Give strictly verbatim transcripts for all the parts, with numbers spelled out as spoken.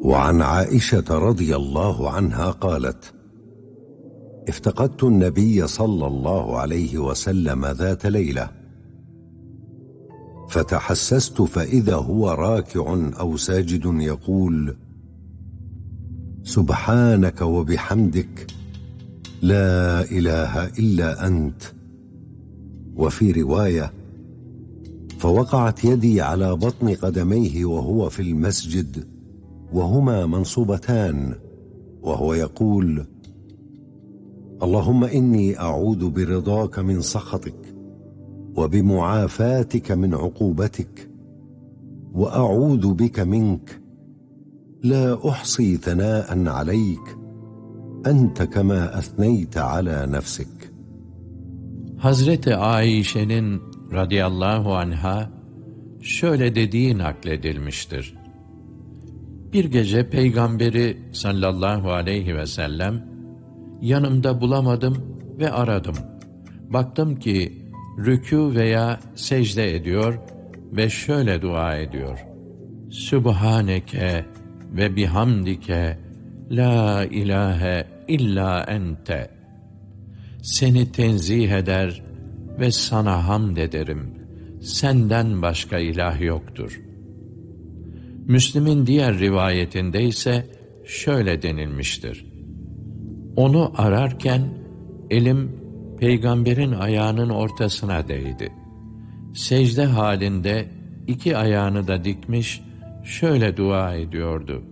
وعن عائشة رضي الله عنها قالت: افتقدت النبي صلى الله عليه وسلم ذات ليلة، فتحسست فإذا هو راكع أو ساجد يقول: سبحانك وبحمدك لا إله إلا أنت. وفي رواية: فوقعت يدي على بطن قدميه وهو في المسجد وهما منصوبتان، وهو يقول: اللهم إني أعوذ برضاك من سخطك وبمعافاتك من عقوبتك، وأعوذ بك منك، لا أحصي ثناء عليك أنت كما أثنيت على نفسك. Hazreti Ayşe'nin radıyallahu anha şöyle dediği nakledilmiştir. Bir gece Peygamberi sallallahu aleyhi ve sellem yanımda bulamadım ve aradım. Baktım ki rükû veya secde ediyor ve şöyle dua ediyor: Sübhaneke ve bihamdike la ilahe illa ente. Seni tenzih eder ve sana hamd ederim. Senden başka ilah yoktur. Müslim'in diğer rivayetinde ise şöyle denilmiştir: Onu ararken elim Peygamberin ayağının ortasına değdi. Secde halinde iki ayağını da dikmiş şöyle dua ediyordu: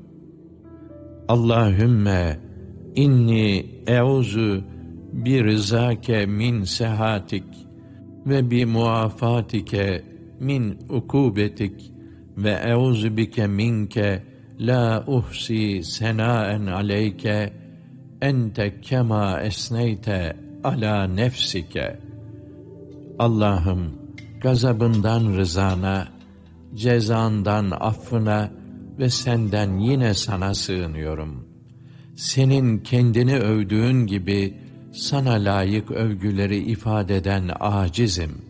Allahümme inni euzu bi rızake min sehatik ve bi muafatike min ukubetik ve euzu bike minke la uhsi senaen aleyke ente kema esneyte ala nefsike. Allah'ım, gazabından rızana, cezandan affına ve senden yine sana sığınıyorum. Senin kendini övdüğün gibi sana layık övgüleri ifade eden acizim.